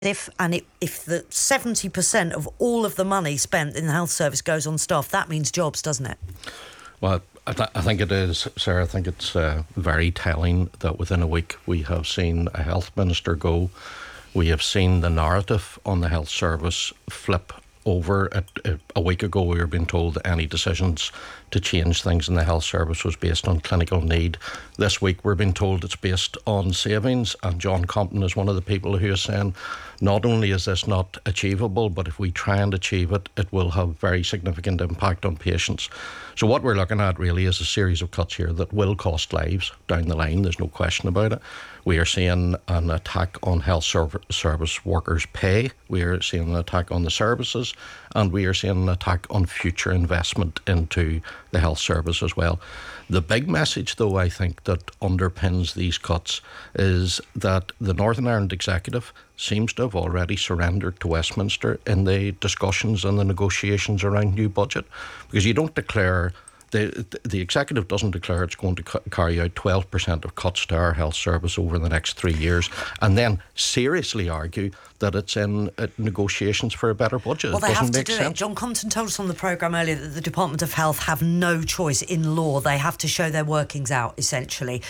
If the 70% of all of the money spent in the health service goes on staff, that means jobs, doesn't it? Well, I think it is, Sarah. I think it's very telling that within a week we have seen a health minister go. We have seen the narrative on the health service flip over. A week ago we were being told that any decisions to change things in the health service was based on clinical need. This week we're being told it's based on savings, and John Compton is one of the people who is saying not only is this not achievable, but if we try and achieve it, it will have very significant impact on patients. So what we're looking at really is a series of cuts here that will cost lives down the line. There's no question about it. We are seeing an attack on health service workers' pay. We are seeing an attack on the services, and we are seeing an attack on future investment into the health service as well. The big message, though, I think that underpins these cuts is that the Northern Ireland Executive seems to have already surrendered to Westminster in the discussions and the negotiations around new budget, because you don't declare. The Executive doesn't declare it's going to carry out 12% of cuts to our health service over the next 3 years and then seriously argue that it's in negotiations for a better budget. Well, they have to do sense. it. John Compton told us on the programme earlier that the Department of Health have no choice in law. They have to show their workings out, essentially.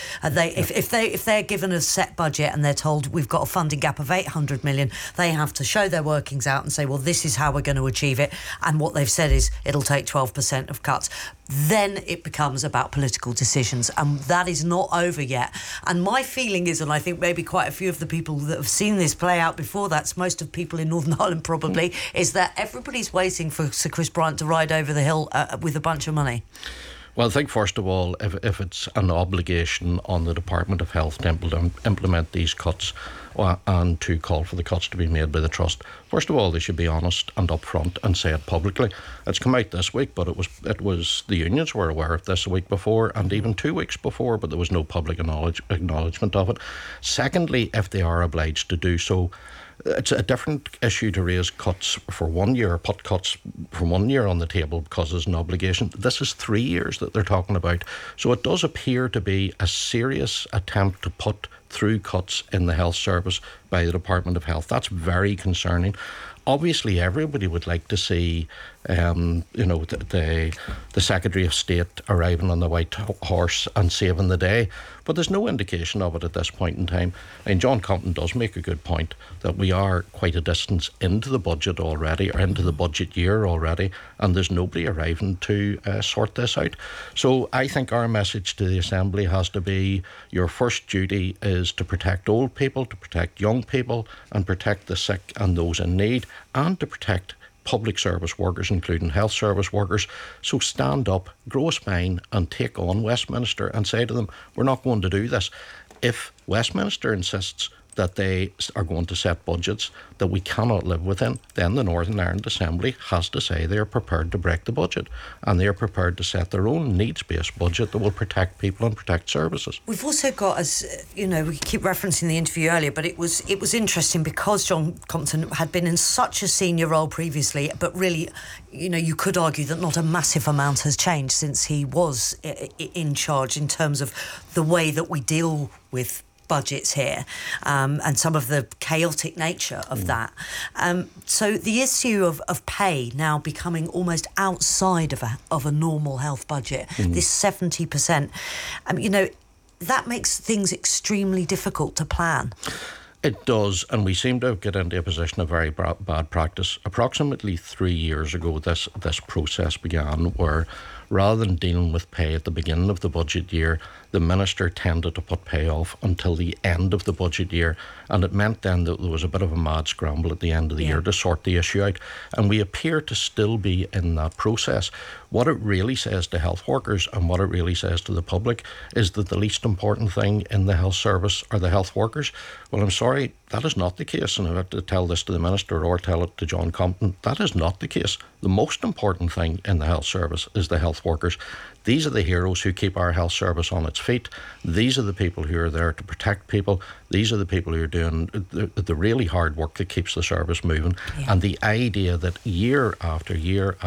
If they're given a set budget and they're told we've got a funding gap of 800 million, they have to show their workings out and say, well, this is how we're going to achieve it. And what they've said is it'll take 12% of cuts. Then it becomes about political decisions, and that is not over yet. And my feeling is, and I think maybe quite a few of the people that have seen this play out before, that's most of people in Northern Ireland probably, is that everybody's waiting for Sir Chris Bryant to ride over the hill with a bunch of money. Well, I think first of all, if it's an obligation on the Department of Health to implement these cuts and to call for the cuts to be made by the Trust, first of all, they should be honest and upfront and say it publicly. It's come out this week, but it was the unions were aware of this a week before and even 2 weeks before, but there was no public acknowledgement of it. Secondly, if they are obliged to do so, it's a different issue to raise cuts for 1 year, or put cuts for 1 year on the table because there's an obligation. This is 3 years that they're talking about. So it does appear to be a serious attempt to put through cuts in the health service by the Department of Health. That's very concerning. Obviously, everybody would like to see, the Secretary of State arriving on the white horse and saving the day, but there's no indication of it at this point in time. And John Compton does make a good point that we are quite a distance into the budget already, or into the budget year already, and there's nobody arriving to sort this out. So I think our message to the Assembly has to be: your first duty is to protect old people, to protect young people, and protect the sick and those in need, and to protect public service workers, including health service workers. So stand up, grow a spine, and take on Westminster and say to them, we're not going to do this. If Westminster insists that they are going to set budgets that we cannot live within, then the Northern Ireland Assembly has to say they are prepared to break the budget, and they are prepared to set their own needs-based budget that will protect people and protect services. We've also got, as you know, we keep referencing the interview earlier, but it was interesting because John Compton had been in such a senior role previously, but really, you could argue that not a massive amount has changed since he was in charge in terms of the way that we deal with budgets here, and some of the chaotic nature of that. So the issue of pay now becoming almost outside of a normal health budget, this 70%, that makes things extremely difficult to plan. It does, and we seem to get into a position of very bad practice. Approximately 3 years ago, this process began, where rather than dealing with pay at the beginning of the budget year, the minister tended to put pay off until the end of the budget year, and it meant then that there was a bit of a mad scramble at the end of the year to sort the issue out, and we appear to still be in that process. What it really says to health workers and what it really says to the public is that the least important thing in the health service are the health workers. Well, I'm sorry, that is not the case, and I have to tell this to the minister or tell it to John Compton. That is not the case. The most important thing in the health service is the health workers. These are the heroes who keep our health service on its feet. These are the people who are there to protect people. These are the people who are doing the really hard work that keeps the service moving. And the idea that year after year